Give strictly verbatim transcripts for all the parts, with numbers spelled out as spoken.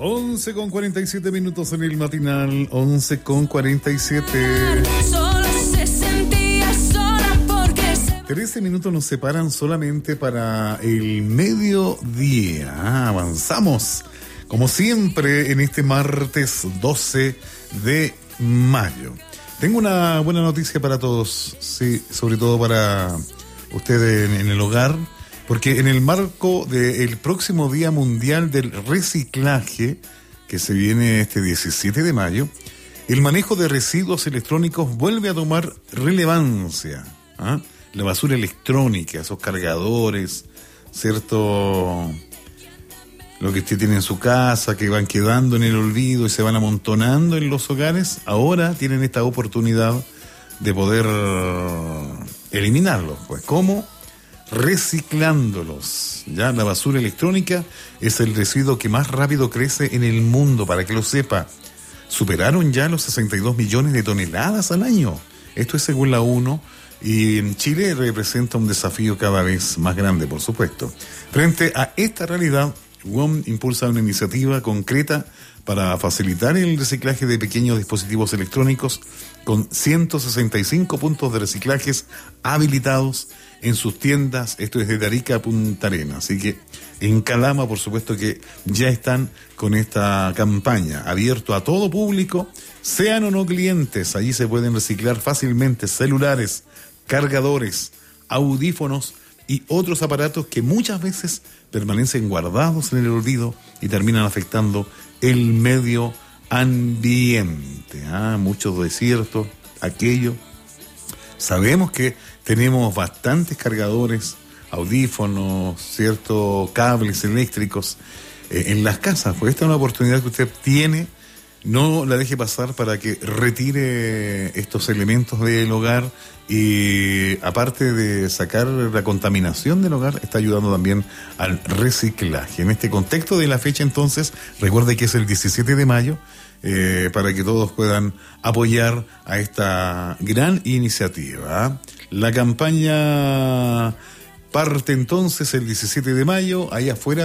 once con cuarenta y siete minutos en el matinal, once con cuarenta y siete. Solo se sentía sola porque se... trece minutos nos separan solamente para el mediodía. Ah, avanzamos, como siempre, en este martes doce de mayo. Tengo una buena noticia para todos, sí, sobre todo para ustedes en, en el hogar, porque en el marco del próximo Día Mundial del Reciclaje, que se viene este diecisiete de mayo, el manejo de residuos electrónicos vuelve a tomar relevancia. ¿Ah? La basura electrónica, esos cargadores, ¿cierto? Lo que usted tiene en su casa, que van quedando en el olvido y se van amontonando en los hogares, ahora tienen esta oportunidad de poder eliminarlos. Pues, ¿cómo? Reciclándolos. Ya la basura electrónica es el residuo que más rápido crece en el mundo, para que lo sepa. Superaron ya los sesenta y dos millones de toneladas al año. Esto es según la ONU, y en Chile representa un desafío cada vez más grande, por supuesto. Frente a esta realidad, W O M impulsa una iniciativa concreta para facilitar el reciclaje de pequeños dispositivos electrónicos con ciento sesenta y cinco puntos de reciclajes habilitados en sus tiendas. Esto es de Arica a Punta Arenas. Así que en Calama, por supuesto que ya están con esta campaña, abierto a todo público, sean o no clientes. Allí se pueden reciclar fácilmente celulares, cargadores, audífonos y otros aparatos que muchas veces permanecen guardados en el olvido y terminan afectando el medio ambiente. Ah, muchos desiertos, aquello. Sabemos que tenemos bastantes cargadores, audífonos, ciertos cables eléctricos eh, en las casas. Pues esta es una oportunidad que usted tiene. No la deje pasar para que retire estos elementos del hogar y, aparte de sacar la contaminación del hogar, está ayudando también al reciclaje. En este contexto de la fecha, entonces, recuerde que es el diecisiete de mayo, eh, para que todos puedan apoyar a esta gran iniciativa. La campaña parte entonces el diecisiete de mayo, ahí afuera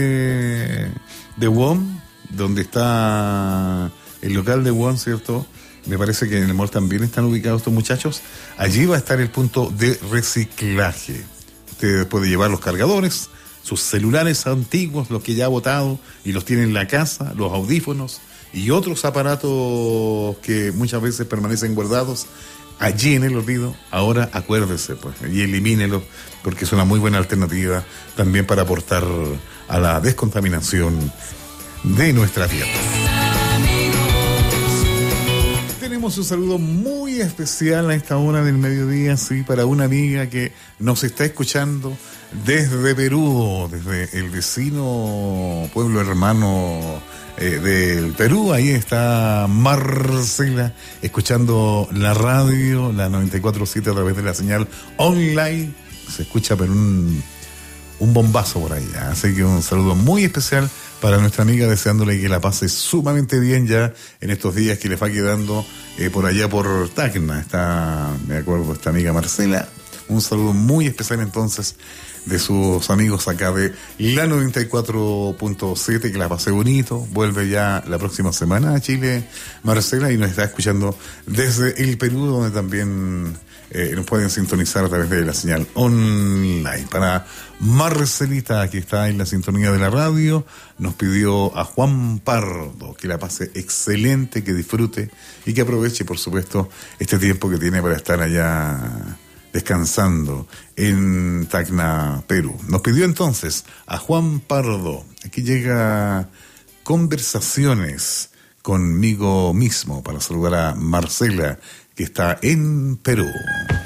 de, de W O M, donde está el local de W O M, ¿cierto? Me parece que en el mall también están ubicados estos muchachos. Allí va a estar el punto de reciclaje. Usted puede llevar los cargadores, sus celulares antiguos, los que ya ha botado y los tiene en la casa, los audífonos y otros aparatos que muchas veces permanecen guardados allí en el olvido. Ahora acuérdese, pues, y elimínelo, porque es una muy buena alternativa también para aportar a la descontaminación de nuestra tierra. Tenemos un saludo muy especial a esta hora del mediodía, sí, para una amiga que nos está escuchando desde Perú, desde el vecino pueblo hermano eh, del Perú. Ahí está Marcela, escuchando la radio, la noventa y cuatro punto siete a través de la señal online. Se escucha por un, un bombazo por ahí. Así que un saludo muy especial para nuestra amiga, deseándole que la pase sumamente bien ya en estos días que le va quedando eh, por allá por Tacna. Está, me acuerdo, esta amiga Marcela. Un saludo muy especial entonces de sus amigos acá de la noventa y cuatro punto siete, que la pase bonito. Vuelve ya la próxima semana a Chile, Marcela, y nos está escuchando desde el Perú, donde también eh, nos pueden sintonizar a través de la señal online. Para Marcelita, que está en la sintonía de la radio, nos pidió a Juan Pardo que la pase excelente, que disfrute y que aproveche, por supuesto, este tiempo que tiene para estar allá descansando en Tacna, Perú. Nos pidió entonces a Juan Pardo. Aquí llega Conversaciones conmigo mismo, para saludar a Marcela, que está en Perú.